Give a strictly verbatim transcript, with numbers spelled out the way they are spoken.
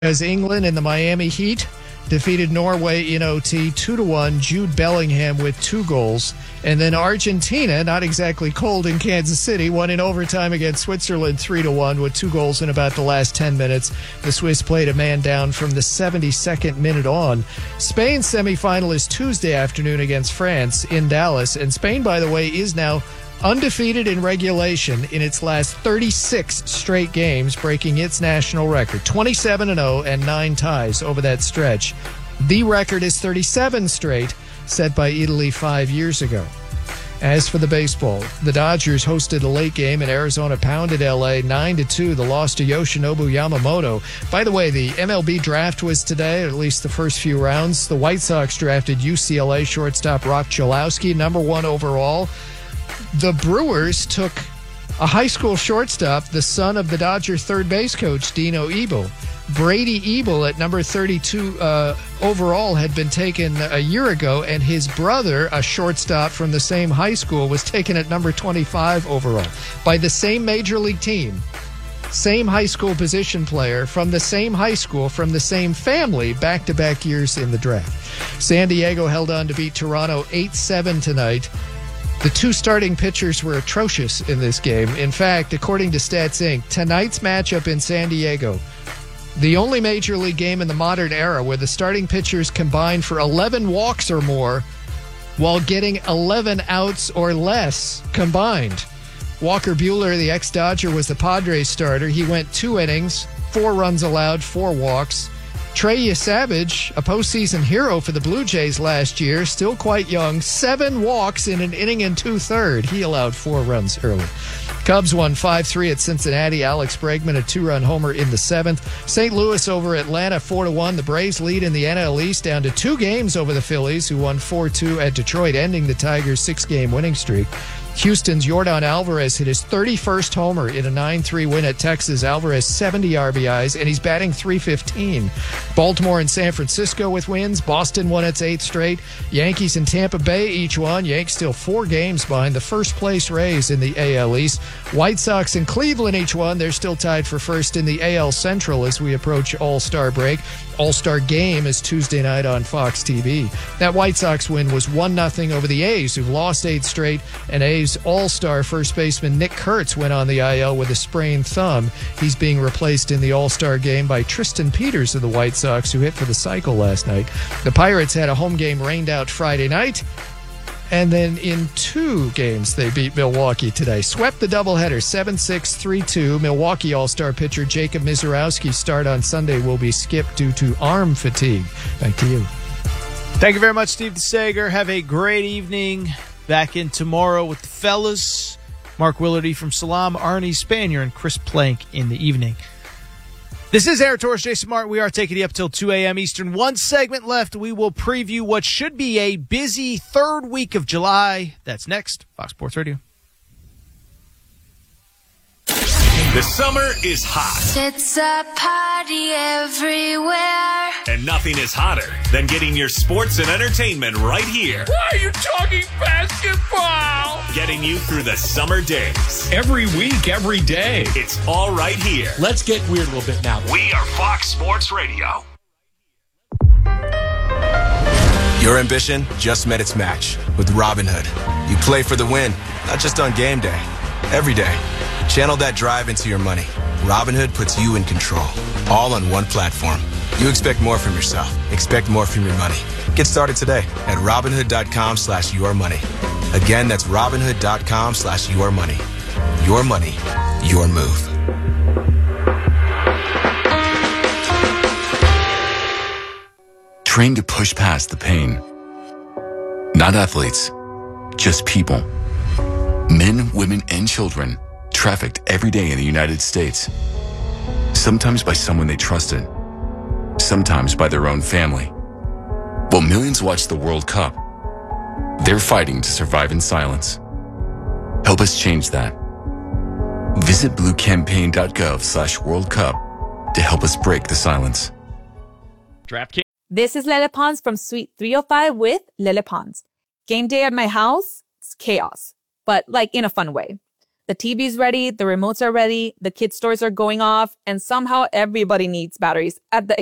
As England and the Miami Heat defeated Norway in O T two to one, Jude Bellingham with two goals. And then Argentina, not exactly cold in Kansas City, won in overtime against Switzerland three to one with two goals in about the last ten minutes. The Swiss played a man down from the seventy-second minute on. Spain's semifinal is Tuesday afternoon against France in Dallas. And Spain, by the way, is now undefeated in regulation in its last thirty-six straight games, breaking its national record. twenty-seven and oh and nine ties over that stretch. The record is thirty-seven straight, set by Italy five years ago. As for the baseball, the Dodgers hosted a late game and Arizona pounded L A nine to two. The loss to Yoshinobu Yamamoto. By the way, the M L B draft was today, or at least the first few rounds. The White Sox drafted U C L A shortstop Rock Chalowski, number one overall. The Brewers took a high school shortstop, the son of the Dodger third base coach, Dino Ebel. Brady Ebel at number thirty-two uh, overall had been taken a year ago, and his brother, a shortstop from the same high school, was taken at number twenty-five overall by the same major league team. Same high school position player from the same high school, from the same family, back-to-back years in the draft. San Diego held on to beat Toronto eight seven tonight. The two starting pitchers were atrocious in this game. In fact, according to Stats Incorporated, tonight's matchup in San Diego, the only major league game in the modern era where the starting pitchers combined for eleven walks or more while getting eleven outs or less combined. Walker Buehler, the ex-Dodger, was the Padres starter. He went two innings, four runs allowed, four walks. Trey Savage, a postseason hero for the Blue Jays last year, still quite young, seven walks in an inning and two-thirds. He allowed four runs early. Cubs won five three at Cincinnati. Alex Bregman, a two-run homer in the seventh. Saint Louis over Atlanta four to one. The Braves lead in the N L East down to two games over the Phillies, who won four two at Detroit, ending the Tigers' six-game winning streak. Houston's Yordan Alvarez hit his thirty-first homer in a nine three win at Texas. Alvarez seventy R B Is, and he's batting three fifteen. Baltimore and San Francisco with wins. Boston won its eighth straight. Yankees and Tampa Bay each won. Yanks still four games behind the first-place Rays in the A L East. White Sox and Cleveland each won. They're still tied for first in the A L Central as we approach All-Star break. All-Star game is Tuesday night on Fox T V. That White Sox win was one nothing over the A's, who've lost eight straight, and A's All-Star first baseman Nick Kurtz went on the I L with a sprained thumb. He's being replaced in the All-Star game by Tristan Peters of the White Sox, who hit for the cycle last night. The Pirates had a home game rained out Friday night, and then in two games they beat Milwaukee today. Swept the doubleheader seven six, three two. Milwaukee All-Star pitcher Jacob Misiorowski's start on Sunday will be skipped due to arm fatigue. Back to you. Thank you very much, Steve DeSager. Have a great evening. Back in tomorrow with the fellas. Mark Willardy from Salam, Arnie Spanier, and Chris Plank in the evening. This is Aaron Torres, Jason Martin. We are taking you up till two a.m. Eastern. One segment left. We will preview what should be a busy third week of July. That's next. Fox Sports Radio. The summer is hot. It's a party everywhere. And nothing is hotter than getting your sports and entertainment right here. Why are you talking basketball? Getting you through the summer days. Every week, every day. It's all right here. Let's get weird a little bit now. We are Fox Sports Radio. Your ambition just met its match with Robinhood. You play for the win, not just on game day, every day. Channel that drive into your money. Robinhood puts you in control, all on one platform. You expect more from yourself. Expect more from your money. Get started today at Robinhood.com slash your money. Again, that's Robinhood.com slash your money. Your money, your move. Train to push past the pain. Not athletes, just people. Men, women, and children trafficked every day in the United States. Sometimes by someone they trusted. Sometimes by their own family. While millions watch the World Cup, they're fighting to survive in silence. Help us change that. Visit bluecampaign.gov slash World Cup to help us break the silence. DraftKings. This is Lele Pons from Suite three oh five with Lele Pons. Game day at my house, it's chaos, but like in a fun way. The T V's ready, the remotes are ready, the kid stores are going off, and somehow everybody needs batteries at the